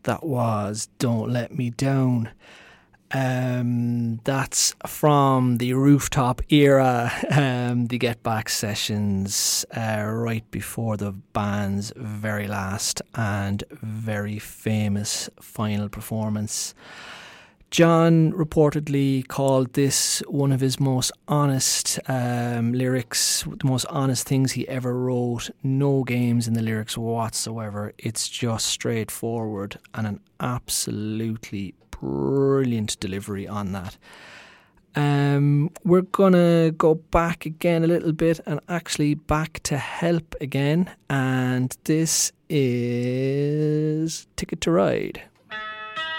That was Don't Let Me Down. That's from the Rooftop era, the Get Back sessions, right before the band's very last and very famous final performance. John reportedly called this one of his most honest lyrics, the most honest things he ever wrote. No games in the lyrics whatsoever. It's just straightforward and an absolutely brilliant delivery on that. We're gonna go back again a little bit and actually back to Help again, and this is Ticket to Ride.